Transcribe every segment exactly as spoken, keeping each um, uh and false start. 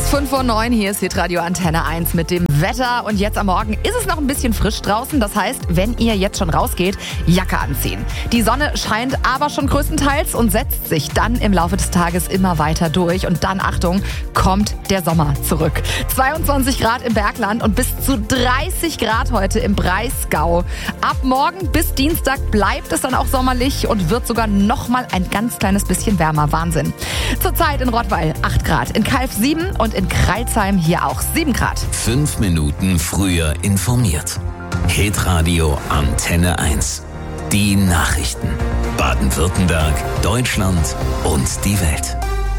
fünf Uhr neun, hier ist Hitradio Antenne eins mit dem Wetter. Und jetzt am Morgen ist es noch ein bisschen frisch draußen. Das heißt, wenn ihr jetzt schon rausgeht, Jacke anziehen. Die Sonne scheint aber schon größtenteils und setzt sich dann im Laufe des Tages immer weiter durch. Und dann, Achtung, kommt der Sommer zurück. zweiundzwanzig Grad im Bergland und bis zu dreißig Grad heute im Breisgau. Ab morgen bis Dienstag bleibt es dann auch sommerlich und wird sogar noch mal ein ganz kleines bisschen wärmer. Wahnsinn. Zurzeit in Rottweil acht Grad, in Calw sieben und in Crailsheim hier auch sieben Grad. Fünf Minuten früher informiert. Hitradio Antenne eins. Die Nachrichten. Baden-Württemberg, Deutschland und die Welt.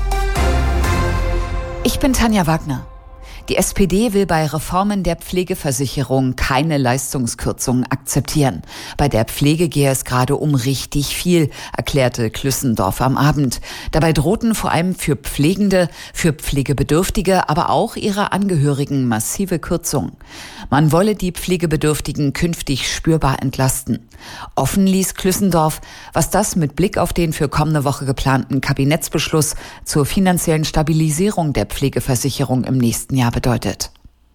Ich bin Tanja Wagner. Die S P D will bei Reformen der Pflegeversicherung keine Leistungskürzungen akzeptieren. Bei der Pflege gehe es gerade um richtig viel, erklärte Klüssendorf am Abend. Dabei drohten vor allem für Pflegende, für Pflegebedürftige, aber auch ihre Angehörigen massive Kürzungen. Man wolle die Pflegebedürftigen künftig spürbar entlasten. Offen ließ Klüssendorf, was das mit Blick auf den für kommende Woche geplanten Kabinettsbeschluss zur finanziellen Stabilisierung der Pflegeversicherung im nächsten Jahr bedeutet.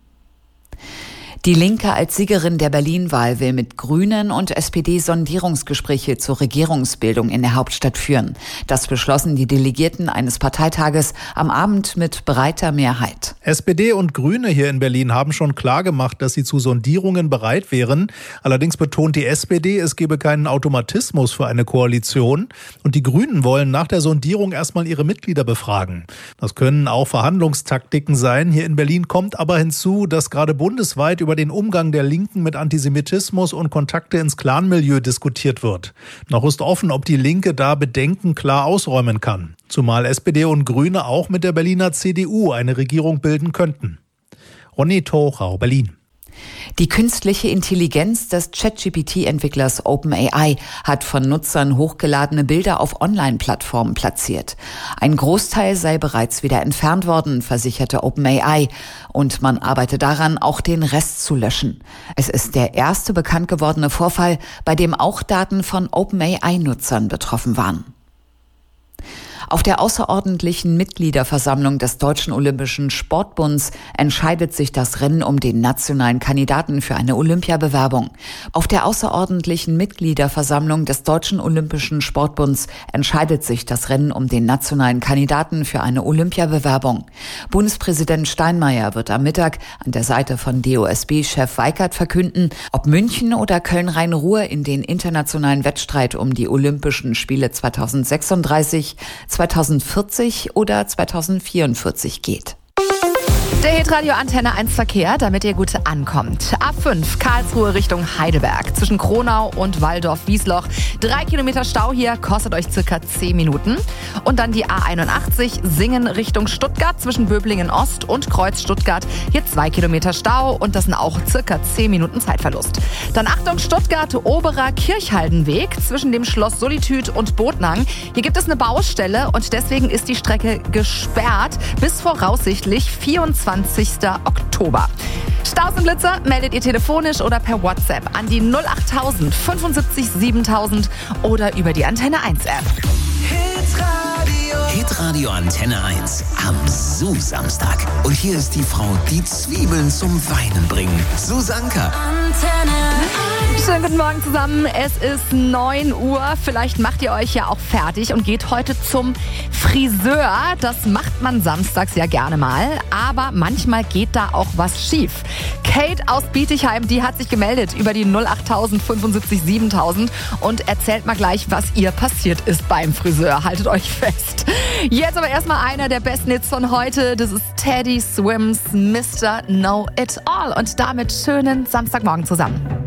Die Linke als Siegerin der Berlin-Wahl will mit Grünen und S P D Sondierungsgespräche zur Regierungsbildung in der Hauptstadt führen. Das beschlossen die Delegierten eines Parteitages am Abend mit breiter Mehrheit. S P D und Grüne hier in Berlin haben schon klargemacht, dass sie zu Sondierungen bereit wären. Allerdings betont die S P D, es gebe keinen Automatismus für eine Koalition. Und die Grünen wollen nach der Sondierung erstmal ihre Mitglieder befragen. Das können auch Verhandlungstaktiken sein. Hier in Berlin kommt aber hinzu, dass gerade bundesweit über den Umgang der Linken mit Antisemitismus und Kontakte ins Clanmilieu diskutiert wird. Noch ist offen, ob die Linke da Bedenken klar ausräumen kann. Zumal S P D und Grüne auch mit der Berliner C D U eine Regierung bilden könnten. Ronny Tochau, Berlin. Die künstliche Intelligenz des ChatGPT-Entwicklers OpenAI hat von Nutzern hochgeladene Bilder auf Online-Plattformen platziert. Ein Großteil sei bereits wieder entfernt worden, versicherte OpenAI. Und man arbeite daran, auch den Rest zu löschen. Es ist der erste bekannt gewordene Vorfall, bei dem auch Daten von OpenAI-Nutzern betroffen waren. Auf der außerordentlichen Mitgliederversammlung des Deutschen Olympischen Sportbunds entscheidet sich das Rennen um den nationalen Kandidaten für eine Olympiabewerbung. Auf der außerordentlichen Mitgliederversammlung des Deutschen Olympischen Sportbunds entscheidet sich das Rennen um den nationalen Kandidaten für eine Olympiabewerbung. Bundespräsident Steinmeier wird am Mittag an der Seite von D O S B-Chef Weikert verkünden, ob München oder Köln-Rhein-Ruhr in den internationalen Wettstreit um die Olympischen Spiele zweitausendsechsunddreißig, zweitausendvierzig oder zweitausendvierundvierzig geht. Der Hitradio Antenne eins Verkehr, damit ihr gut ankommt. A fünf, Karlsruhe Richtung Heidelberg. Zwischen Kronau und Walldorf-Wiesloch. Drei Kilometer Stau hier, kostet euch circa zehn Minuten. Und dann die A einundachtzig, Singen Richtung Stuttgart. Zwischen Böblingen Ost und Kreuz Stuttgart. Hier zwei Kilometer Stau und das sind auch circa zehn Minuten Zeitverlust. Dann Achtung, Stuttgart, Oberer Kirchhaldenweg. Zwischen dem Schloss Solitude und Botnang. Hier gibt es eine Baustelle und deswegen ist die Strecke gesperrt bis voraussichtlich vierundzwanzigsten Oktober. Staus und Blitzer meldet ihr telefonisch oder per WhatsApp an die null achttausend fünfundsiebzig siebentausend oder über die Antenne eins App. Hitradio. Hitradio Antenne eins am Su-Samstag. Und hier ist die Frau, die Zwiebeln zum Weinen bringen. Susanka. Antenne eins. Schönen guten Morgen zusammen. Es ist neun Uhr. Vielleicht macht ihr euch ja auch fertig und geht heute zum Friseur. Das macht man samstags ja gerne mal. Aber manchmal geht da auch was schief. Kate aus Bietigheim, die hat sich gemeldet über die null achttausend fünfundsiebzig siebentausend und erzählt mal gleich, was ihr passiert ist beim Friseur. Haltet euch fest. Jetzt aber erstmal einer der besten Hits von heute. Das ist Teddy Swims Mister Know It All. Und damit schönen Samstagmorgen zusammen.